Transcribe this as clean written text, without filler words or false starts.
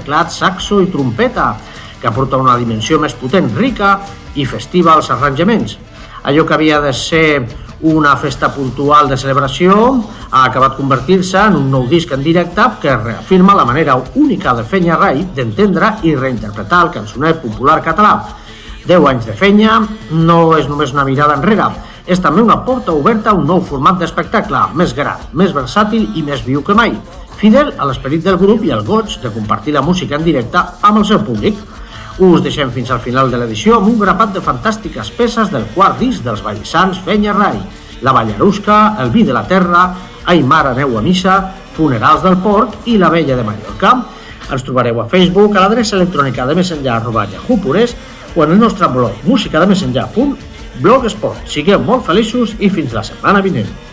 teclat, saxo i trompeta, que aporta una dimensió més potent, rica i festiva als arranjaments. Allò que havia de ser una festa puntual de celebració ha acabat convertir-se en un nou disc en directe que reafirma la manera única de Fenya Rai d'entendre i reinterpretar el cançoner popular català. 10 anys de Fenya no és només una mirada enrere, és també una porta oberta a un nou format d'espectacle, més gran, més versàtil i més viu que mai, fidel a l'esperit del grup i al goig de compartir la música en directe amb el seu públic. Us deixem fins al final de l'edició amb un grapat de fantàstiques peces del quart disc dels vallissans Fenya Rai, La Ballarusca, El vi de la terra, Ai mare aneu a missa, Funerals del porc i La vella de Mallorca. Ens trobareu a Facebook, a l'adreça electrònica de messenger@yahoo.es o en el nostre blog musicademessenger.blogspot. Sigueu molt feliços i fins la setmana vinent.